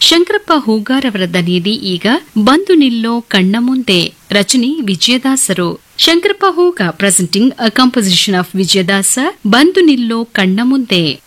ಶಂಕರಪ್ಪ ಹೂಗಾರ್ ಅವರ ದನಿಯಲ್ಲಿ ಈಗ ಬಂದು ನಿಲ್ಲೋ ಕಣ್ಣ ಮುಂದೆ ರಚನೆ ವಿಜಯದಾಸರು. Shankarappa Hoogar presenting a composition of Vijayadasa ಬಂದು ನಿಲ್ಲೋ ಕಣ್ಣ ಮುಂದೆ.